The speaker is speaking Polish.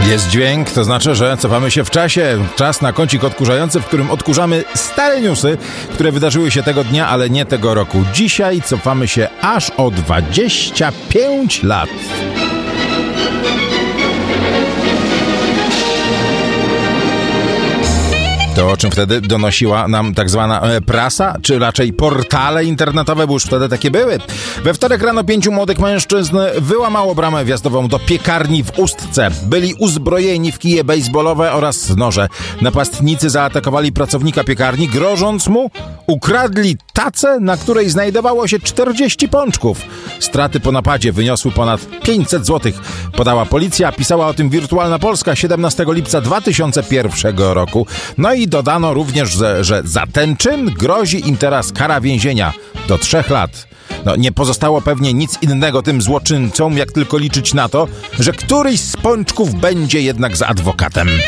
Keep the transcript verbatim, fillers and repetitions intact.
Jest dźwięk, to znaczy, że cofamy się w czasie. Czas na kącik odkurzający, w którym odkurzamy stare newsy, które wydarzyły się tego dnia, ale nie tego roku. Dzisiaj cofamy się aż o dwadzieścia pięć lat. To, o czym wtedy donosiła nam tak zwana prasa, czy raczej portale internetowe, bo już wtedy takie były. We wtorek rano pięciu młodych mężczyzn wyłamało bramę wjazdową do piekarni w Ustce. Byli uzbrojeni w kije bejsbolowe oraz noże. Napastnicy zaatakowali pracownika piekarni, grożąc mu, ukradli tacę, na której znajdowało się czterdzieści pączków. Straty po napadzie wyniosły ponad pięćset złotych. Podała policja, pisała o tym Wirtualna Polska siedemnastego lipca dwa tysiące pierwszego roku. No i dodano również, że, że za ten czyn grozi im teraz kara więzienia do trzech lat. No, nie pozostało pewnie nic innego tym złoczyńcom, jak tylko liczyć na to, że któryś z pączków będzie jednak z adwokatem.